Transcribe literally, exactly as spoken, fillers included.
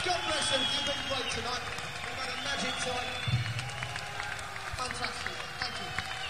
God bless them. You've been great tonight. We've had a magic time. Fantastic. Thank you.